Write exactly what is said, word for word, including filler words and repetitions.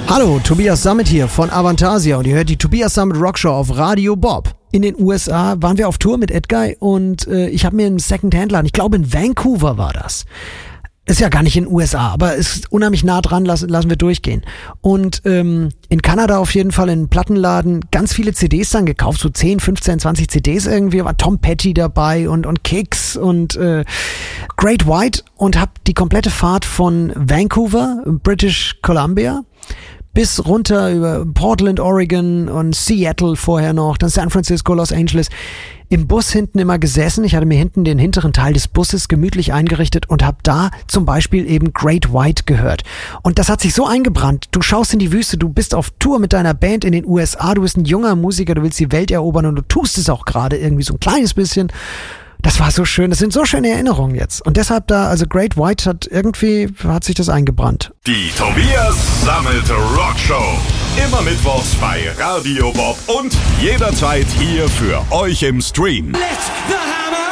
Hallo, Tobias Sammet hier von Avantasia und ihr hört die Tobias Sammet Rockshow auf Radio Bob. In den U S A waren wir auf Tour mit Edguy und äh, ich habe mir einen Second-Hand-Laden, ich glaube in Vancouver war das. Ist ja gar nicht in den U S A, aber ist unheimlich nah dran, lassen, lassen wir durchgehen. Und ähm, in Kanada auf jeden Fall in einem Plattenladen ganz viele C Ds dann gekauft, so zehn, fünfzehn, zwanzig C Ds irgendwie, war Tom Petty dabei und und Kicks und äh, Great White und hab die komplette Fahrt von Vancouver, British Columbia, bis runter über Portland, Oregon und Seattle vorher noch, dann San Francisco, Los Angeles, im Bus hinten immer gesessen. Ich hatte mir hinten den hinteren Teil des Busses gemütlich eingerichtet und habe da zum Beispiel eben Great White gehört. Und das hat sich so eingebrannt. Du schaust in die Wüste, du bist auf Tour mit deiner Band in den U S A, du bist ein junger Musiker, du willst die Welt erobern und du tust es auch gerade irgendwie so ein kleines bisschen. Das war so schön, das sind so schöne Erinnerungen jetzt. Und deshalb da, also Great White hat irgendwie, hat sich das eingebrannt. Die Tobias Sammet Rockshow. Immer mittwochs bei Radio Bob und jederzeit hier für euch im Stream. Let the hammer